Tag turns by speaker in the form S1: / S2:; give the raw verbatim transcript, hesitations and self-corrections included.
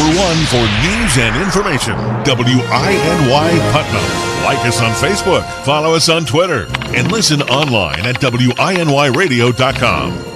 S1: number one for news and information. W I N Y Putnam. Like us on Facebook, follow us on Twitter, and listen online at W I N Y radio dot com.